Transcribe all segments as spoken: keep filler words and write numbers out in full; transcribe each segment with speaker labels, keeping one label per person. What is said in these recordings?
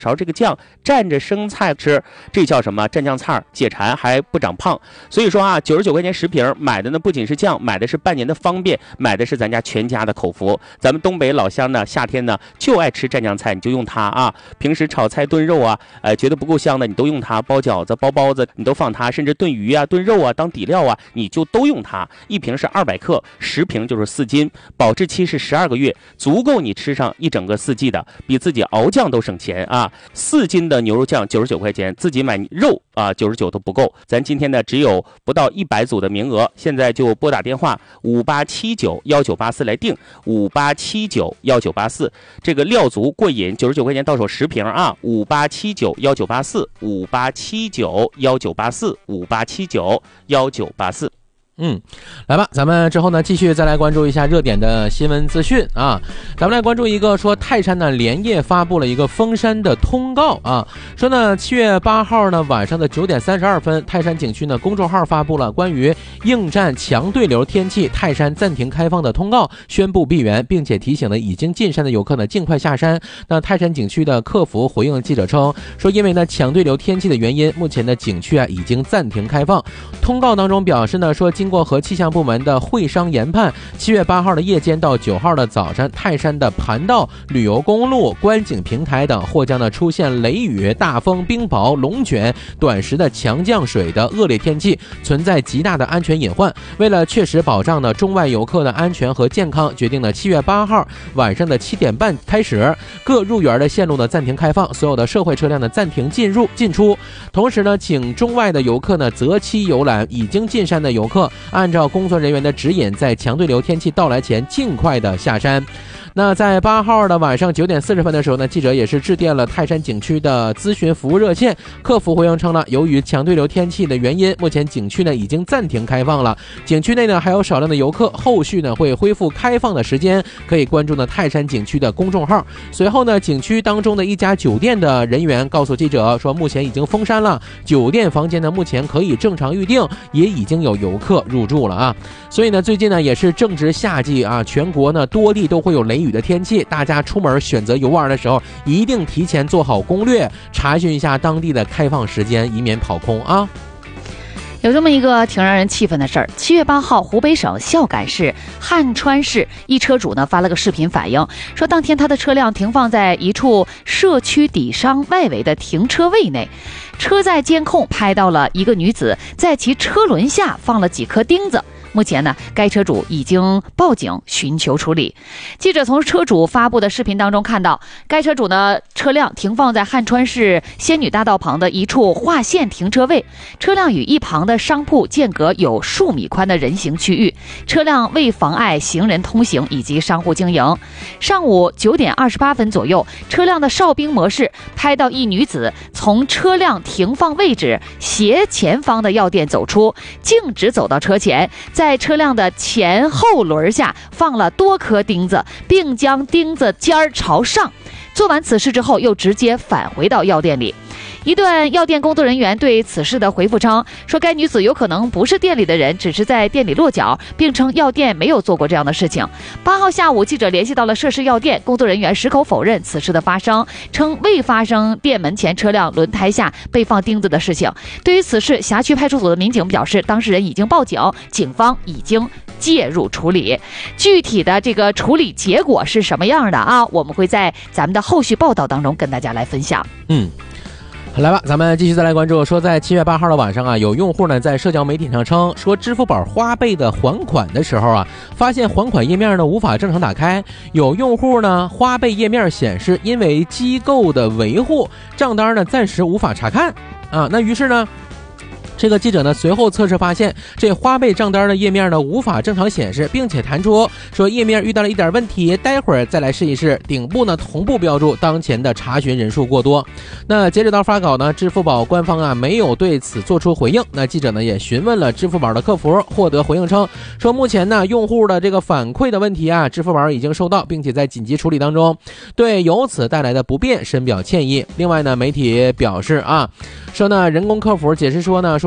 Speaker 1: 勺这个酱蘸着生菜吃，这叫什么？蘸酱菜解馋还不长胖。所以说啊，九十九块钱十瓶，买的呢不仅是酱，买的是半年的方便，买的是咱家全家的口福。咱们东北老乡呢，夏天呢就爱吃蘸酱菜，你就用它啊。平时炒菜炖肉啊，呃，觉得不够香的，你都用它；包饺子、包包子，你都放它；甚至炖鱼啊、炖肉啊当底料啊，你就都用它。一瓶是二百克，十瓶就是四斤，保质期是十二个月，足够你吃上一整个四季的，比自己熬酱都省钱啊。四斤的牛肉酱九十九块钱，自己买肉啊九十九都不够。咱今天呢只有不到一百组的名额，现在就拨打电话五八七九幺九八四来定，五八七九幺九八四。这个料足过瘾，九十九块钱到手十瓶啊，五八七九幺九八四，五八七九幺九八四，五八七九幺九八四。
Speaker 2: 嗯，来吧，咱们之后呢继续再来关注一下热点的新闻资讯啊。咱们来关注一个说泰山呢连夜发布了一个封山的通告啊，说呢七月八号呢晚上的九点三十二分，泰山景区呢公众号发布了关于应战强对流天气泰山暂停开放的通告，宣布闭园，并且提醒了已经进山的游客呢尽快下山。那泰山景区的客服回应记者称，说因为呢强对流天气的原因，目前的景区啊已经暂停开放。通告当中表示呢说，经过和气象部门的会商研判，七月八号的夜间到九号的早上，泰山的盘道、旅游公路、观景平台等或将呢出现雷雨、大风、冰雹、龙卷、短时的强降水的恶劣天气，存在极大的安全隐患。为了确实保障呢中外游客的安全和健康，决定呢七月八号晚上的七点半开始，各入园的线路呢暂停开放，所有的社会车辆呢暂停进入进出。同时呢，请中外的游客呢择期游览，已经进山的游客按照工作人员的指引，在强对流天气到来前尽快的下山。那在八号的晚上九点四十分的时候呢，记者也是致电了泰山景区的咨询服务热线，客服回应称了，由于强对流天气的原因，目前景区呢已经暂停开放了，景区内呢还有少量的游客，后续呢会恢复开放的时间，可以关注呢泰山景区的公众号。随后呢，景区当中的一家酒店的人员告诉记者说，目前已经封山了，酒店房间呢目前可以正常预定，也已经有游客入住了啊。所以呢，最近呢也是正值夏季啊，全国呢多地都会有雷雨的天气，大家出门选择游玩的时候，一定提前做好攻略，查询一下当地的开放时间，以免跑空啊。
Speaker 3: 有这么一个挺让人气愤的事儿，七月八号，湖北省孝感市汉川市一车主呢发了个视频反映，说当天他的车辆停放在一处社区底商外围的停车位内，车载监控拍到了一个女子在其车轮下放了几颗钉子。目前呢，该车主已经报警寻求处理。记者从车主发布的视频当中看到，该车主呢车辆停放在汉川市仙女大道旁的一处划线停车位，车辆与一旁的商铺间隔有数米宽的人行区域，车辆未妨碍行人通行以及商户经营。上午九点二十八分左右，车辆的哨兵模式拍到一女子从车辆停放位置斜前方的药店走出，径直走到车前，在车辆的前后轮下放了多颗钉子，并将钉子尖儿朝上。做完此事之后，又直接返回到药店里。一段药店工作人员对此事的回复称，说该女子有可能不是店里的人，只是在店里落脚，并称药店没有做过这样的事情。八号下午，记者联系到了涉事药店，工作人员矢口否认此事的发生，称未发生店门前车辆轮胎下被放钉子的事情。对于此事，辖区派出所的民警表示，当事人已经报警，警方已经介入处理。具体的这个处理结果是什么样的啊？我们会在咱们的后续报道当中跟大家来分享。
Speaker 2: 嗯。来吧，咱们继续再来关注。说在七月八号的晚上啊，有用户呢在社交媒体上称说，支付宝花呗的还款的时候啊，发现还款页面呢无法正常打开。有用户呢花呗页面显示因为机构的维护，账单呢暂时无法查看啊。那于是呢，这个记者呢随后测试发现，这花呗账单的页面呢无法正常显示，并且弹出说页面遇到了一点问题，待会儿再来试一试。顶部呢同步标注当前的查询人数过多。那截止到发稿呢，支付宝官方啊没有对此做出回应。那记者呢也询问了支付宝的客服，获得回应称说，目前呢用户的这个反馈的问题啊，支付宝已经收到，并且在紧急处理当中，对由此带来的不便深表歉意。另外呢，媒体表示啊，说呢人工客服解释说呢说。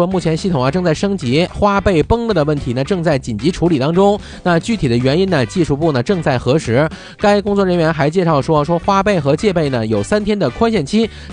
Speaker 2: 说目前系统啊正在升级，花呗崩了的问题呢正在紧急处理当中。那具体的原因呢，技术部呢正在核实。该工作人员还介绍说，说花呗和借呗呢有三天的宽限期，